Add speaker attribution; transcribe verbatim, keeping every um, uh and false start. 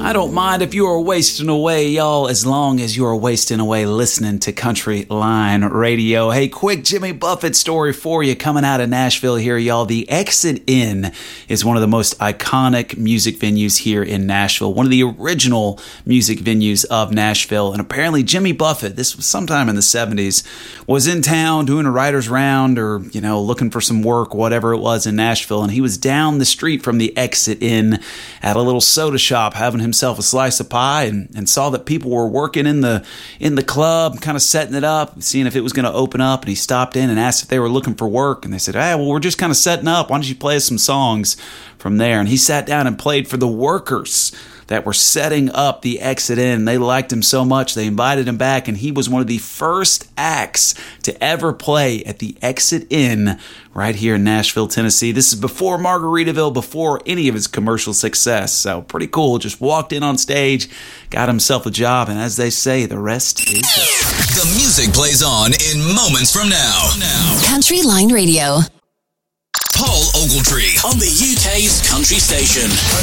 Speaker 1: I don't mind if you are wasting away, y'all, as long as you are wasting away listening to Country Line Radio. Hey, quick Jimmy Buffett story for you coming out of Nashville here, y'all. The Exit Inn is one of the most iconic music venues here in Nashville, one of the original music venues of Nashville. And apparently Jimmy Buffett, this was sometime in the seventies, was in town doing a writer's round or, you know, looking for some work, whatever it was in Nashville. And he was down the street from the Exit Inn at a little soda shop having himself a slice of pie and, and saw that people were working in the in the club, kind of setting it up, seeing if it was going to open up. And he stopped in and asked if they were looking for work. And they said, hey, well, we're just kind of setting up. Why don't you play us some songs from there? And he sat down and played for the workers that were setting up the Exit Inn. They liked him so much, they invited him back, and he was one of the first acts to ever play at the Exit Inn right here in Nashville, Tennessee. This is before Margaritaville, before any of his commercial success. So pretty cool. Just walked in on stage, got himself a job, and as they say, the rest is history.
Speaker 2: The music plays on in moments from now. now.
Speaker 3: Country Line Radio.
Speaker 2: Paul Ogletree on the U K's country station.